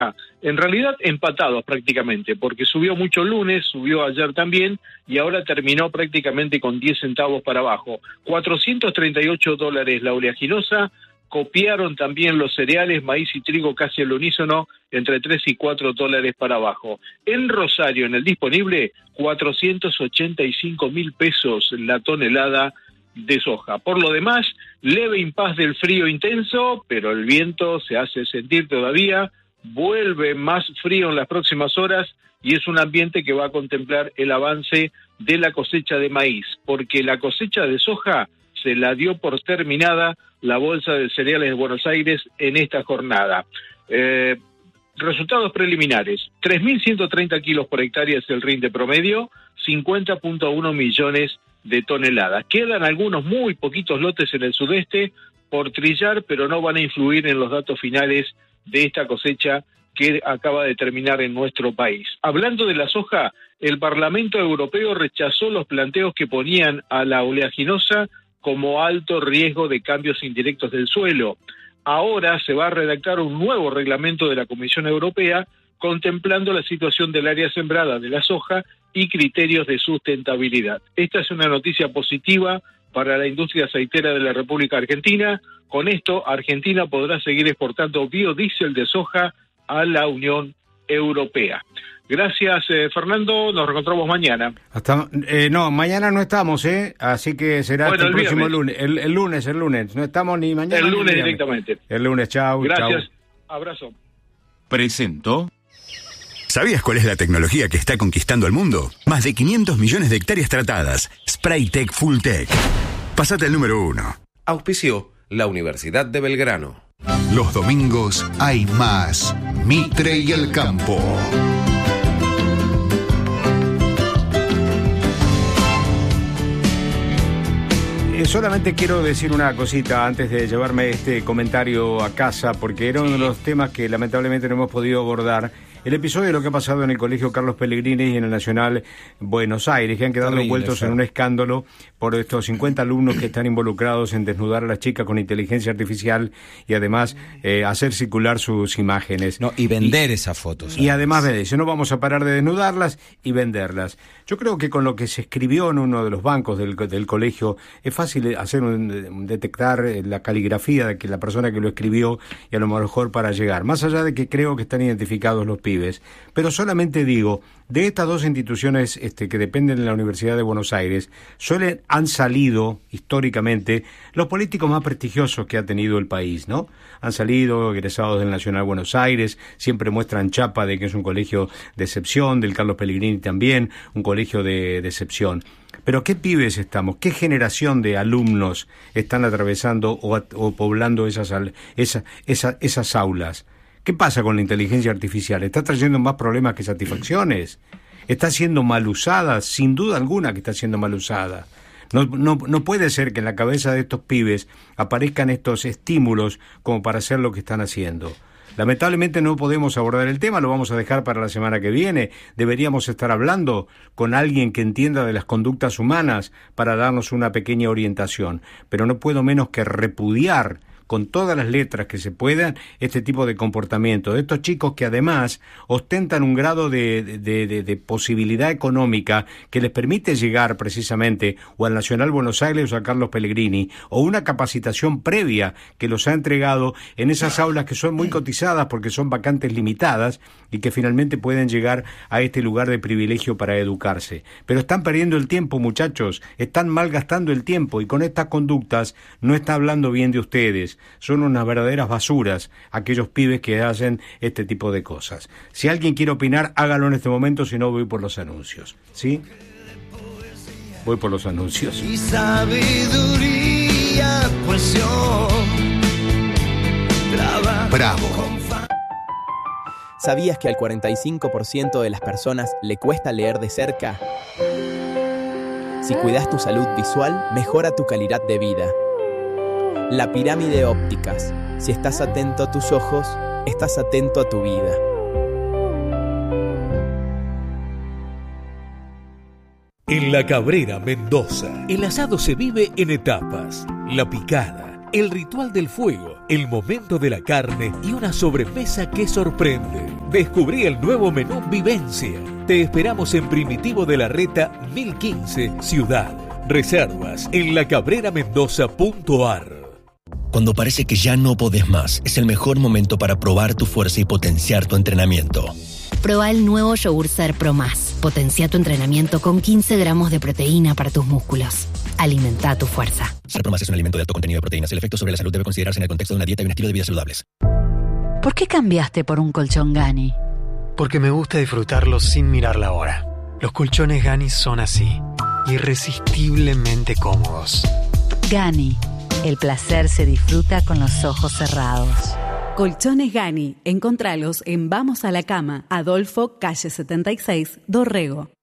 En realidad empatados prácticamente, porque subió mucho el lunes, subió ayer también, y ahora terminó prácticamente con 10 centavos para abajo. $438 la oleaginosa. Copiaron también los cereales, maíz y trigo casi al unísono, entre $3 y $4 para abajo. En Rosario, en el disponible, 485.000 pesos la tonelada de soja. Por lo demás, leve impas del frío intenso, pero el viento se hace sentir todavía, vuelve más frío en las próximas horas y es un ambiente que va a contemplar el avance de la cosecha de maíz, porque la cosecha de soja se la dio por terminada la Bolsa de Cereales de Buenos Aires en esta jornada. Resultados preliminares: 3.130 kilos por hectárea es el rinde promedio, 50.1 millones de toneladas. Quedan algunos muy poquitos lotes en el sudeste por trillar, pero no van a influir en los datos finales de esta cosecha que acaba de terminar en nuestro país. Hablando de la soja, el Parlamento Europeo rechazó los planteos que ponían a la oleaginosa como alto riesgo de cambios indirectos del suelo. Ahora se va a redactar un nuevo reglamento de la Comisión Europea contemplando la situación del área sembrada de la soja y criterios de sustentabilidad. Esta es una noticia positiva para la industria aceitera de la República Argentina. Con esto, Argentina podrá seguir exportando biodiesel de soja a la Unión Europea. Gracias, Fernando. Nos reencontramos mañana. No, mañana no estamos, así que será bueno, el próximo viernes. El lunes. No estamos ni mañana el ni lunes viernes. Directamente. El lunes, chau. Gracias. Chau. Abrazo. Presentó. ¿Sabías cuál es la tecnología que está conquistando el mundo? Más de 500 millones de hectáreas tratadas. Spraytec Fulltech. Pasate al número 1. Auspició la Universidad de Belgrano. Los domingos hay más Mitre y el Campo. Solamente quiero decir una cosita antes de llevarme este comentario a casa, porque era uno de los temas que lamentablemente no hemos podido abordar. El episodio de lo que ha pasado en el Colegio Carlos Pellegrini y en el Nacional Buenos Aires, que han quedado envueltos en un escándalo por estos 50 alumnos que están involucrados en desnudar a las chicas con inteligencia artificial y además hacer circular sus imágenes. No, y vender esas fotos. Y además de eso, no vamos a parar de desnudarlas y venderlas. Yo creo que con lo que se escribió en uno de los bancos del colegio, es fácil hacer detectar la caligrafía de que la persona que lo escribió y a lo mejor para llegar. Más allá de que creo que están identificados los pibes, pero solamente digo, de estas dos instituciones que dependen de la Universidad de Buenos Aires, han salido históricamente los políticos más prestigiosos que ha tenido el país, ¿no? Han salido egresados del Nacional Buenos Aires, siempre muestran chapa de que es un colegio de excepción, del Carlos Pellegrini también, un colegio de excepción. Pero ¿qué pibes estamos? ¿Qué generación de alumnos están atravesando o poblando esas aulas? ¿Qué pasa con la inteligencia artificial? ¿Está trayendo más problemas que satisfacciones? ¿Está siendo mal usada? Sin duda alguna que está siendo mal usada. No puede ser que en la cabeza de estos pibes aparezcan estos estímulos como para hacer lo que están haciendo. Lamentablemente no podemos abordar el tema, lo vamos a dejar para la semana que viene. Deberíamos estar hablando con alguien que entienda de las conductas humanas para darnos una pequeña orientación. Pero no puedo menos que repudiar con todas las letras que se puedan este tipo de comportamiento de estos chicos que además ostentan un grado de posibilidad económica que les permite llegar precisamente o al Nacional Buenos Aires o a Carlos Pellegrini, o una capacitación previa que los ha entregado en esas aulas que son muy cotizadas porque son vacantes limitadas y que finalmente pueden llegar a este lugar de privilegio para educarse. Pero están perdiendo el tiempo, muchachos, están malgastando el tiempo, y con estas conductas no está hablando bien de ustedes. Son unas verdaderas basuras aquellos pibes que hacen este tipo de cosas. Si alguien quiere opinar, hágalo en este momento, si no voy por los anuncios. ¿Sí? Voy por los anuncios. Y sabiduría, cohesión, Bravo. ¿Sabías que al 45% de las personas le cuesta leer de cerca? Si cuidas tu salud visual, mejora tu calidad de vida. La Pirámide Ópticas. Si estás atento a tus ojos, estás atento a tu vida. En La Cabrera, Mendoza, el asado se vive en etapas. La picada, el ritual del fuego, el momento de la carne y una sobremesa que sorprende. Descubrí el nuevo menú Vivencia. Te esperamos en Primitivo de la Reta 1015, Ciudad. Reservas en lacabreramendoza.ar. Cuando parece que ya no podés más, es el mejor momento para probar tu fuerza y potenciar tu entrenamiento. Proba el nuevo Yogur Ser Pro Más. Potencia tu entrenamiento con 15 gramos de proteína para tus músculos. Alimenta tu fuerza. Ser Pro Más es un alimento de alto contenido de proteínas. El efecto sobre la salud debe considerarse en el contexto de una dieta y un estilo de vida saludables. ¿Por qué cambiaste por un colchón Gani? Porque me gusta disfrutarlos sin mirar la hora. Los colchones Gani son así, irresistiblemente cómodos. Gani, el placer se disfruta con los ojos cerrados. Colchones Gani, encontralos en Vamos a la Cama, Adolfo, calle 76, Dorrego.